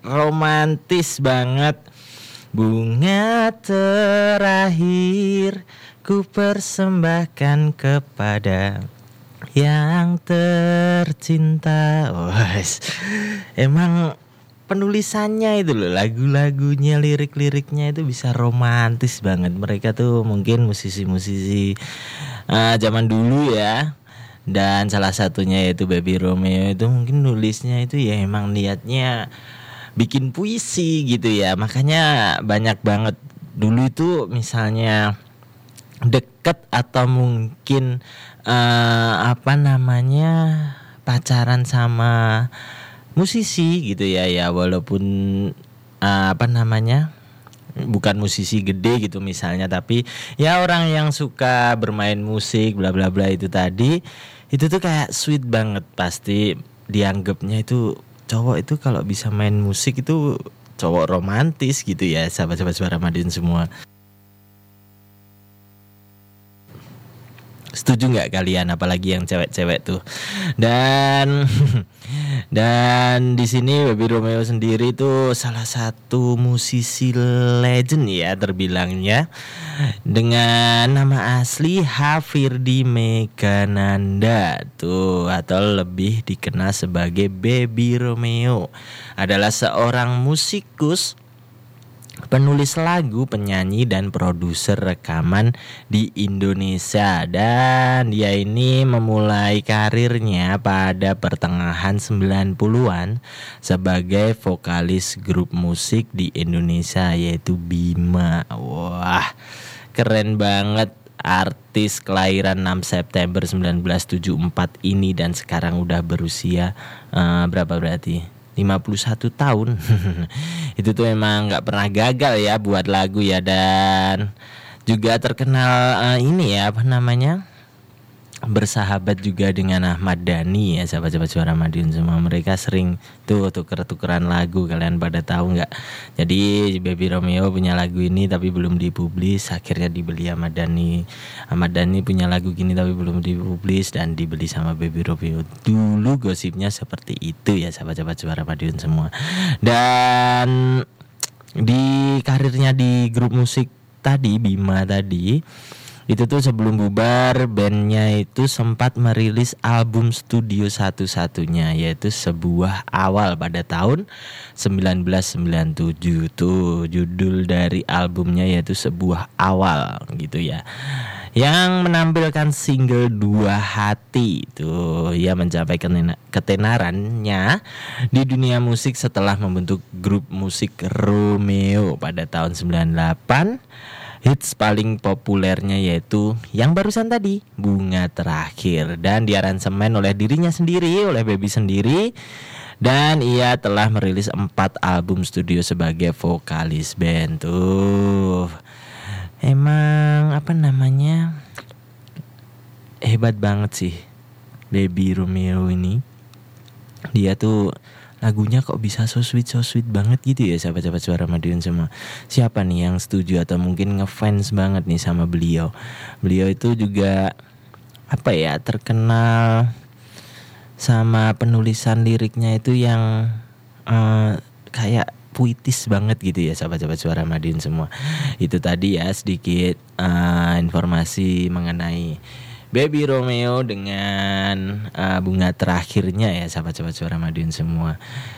romantis banget. Bunga terakhir ku persembahkan kepada yang tercinta. Emang penulisannya itu loh, lagu-lagunya, lirik-liriknya itu bisa romantis banget. Mereka tuh mungkin musisi-musisi zaman dulu ya. Dan salah satunya yaitu Baby Romeo itu mungkin nulisnya itu ya emang niatnya bikin puisi gitu ya. Makanya banyak banget dulu itu misalnya deket atau mungkin pacaran sama musisi gitu ya, walaupun bukan musisi gede gitu misalnya, tapi ya orang yang suka bermain musik bla bla bla itu tadi, itu tuh kayak sweet banget. Pasti dianggapnya itu cowok itu kalau bisa main musik itu cowok romantis gitu ya, sahabat-sahabat Suara Madiun semua. Setuju nggak kalian, apalagi yang cewek-cewek tuh? Dan di sini Baby Romeo sendiri tuh salah satu musisi legend ya terbilangnya, dengan nama asli Hafirdi Megananda tuh, atau lebih dikenal sebagai Baby Romeo. Adalah seorang musikus, penulis lagu, penyanyi, dan produser rekaman di Indonesia. Dan dia ini memulai karirnya pada pertengahan 90-an sebagai vokalis grup musik di Indonesia yaitu Bima. Wah, keren banget. Artis kelahiran 6 September 1974 ini dan sekarang udah berusia berapa berarti? 51 tahun. Itu tuh emang gak pernah gagal ya buat lagu ya. Dan juga terkenal bersahabat juga dengan Ahmad Dhani ya, sahabat-sahabat Suara Madiun semua. Mereka sering tuh tuker-tukeran lagu, kalian pada tahu nggak? Jadi Baby Romeo punya lagu ini tapi belum dipublis, akhirnya dibeli Ahmad Dhani. Ahmad Dhani punya lagu gini tapi belum dipublis dan dibeli sama Baby Romeo. Dulu gosipnya seperti itu ya, sahabat-sahabat Suara Madiun semua. Dan di karirnya di grup musik tadi, Bima tadi, itu tuh sebelum bubar, bandnya itu sempat merilis album studio satu-satunya, yaitu Sebuah Awal pada tahun 1997. Tuh judul dari albumnya yaitu Sebuah Awal gitu ya, yang menampilkan single Dua Hati. Tuh ia mencapai ketenarannya di dunia musik setelah membentuk grup musik Romeo pada tahun 98. Hits paling populernya yaitu yang barusan tadi, Bunga Terakhir, dan diaransemen oleh dirinya sendiri, oleh Baby sendiri. Dan ia telah merilis 4 album studio sebagai vokalis band tuh. Emang hebat banget sih Baby Romeo ini. Dia tuh lagunya kok bisa so sweet banget gitu ya, sahabat-sahabat Suara Madiun semua. Siapa nih yang setuju atau mungkin ngefans banget nih sama beliau? Beliau itu juga terkenal sama penulisan liriknya itu yang kayak puitis banget gitu ya, sahabat-sahabat Suara Madiun semua. Itu tadi ya sedikit informasi mengenai Baby Romeo dengan Bunga Terakhirnya ya, sahabat-sahabat Suara Madiun semua.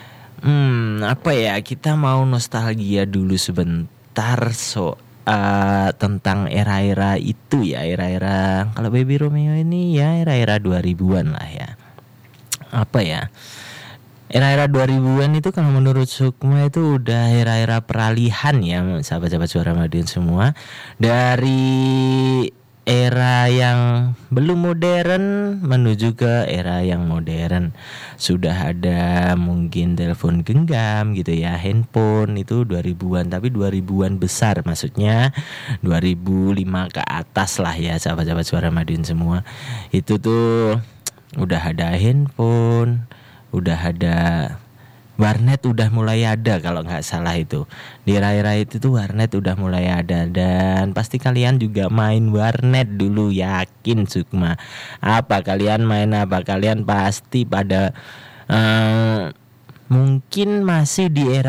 Kita mau nostalgia dulu sebentar tentang era-era itu ya, era-era kalau Baby Romeo ini ya era-era 2000-an lah ya. Era-era 2000-an itu kalau menurut Sukma itu udah era-era peralihan ya, sahabat-sahabat Suara Madiun semua. Dari era yang belum modern menuju ke era yang modern. Sudah ada mungkin telepon genggam gitu ya, handphone itu 2000-an, tapi 2000-an besar maksudnya 2005 ke atas lah ya, sahabat-sahabat Suara Madiun semua. Itu tuh udah ada handphone, udah ada warnet, udah mulai ada kalau nggak salah itu. Di era-era itu tuh warnet udah mulai ada. Dan pasti kalian juga main warnet dulu, yakin Sukma. Kalian main apa? Kalian pasti pada mungkin masih di era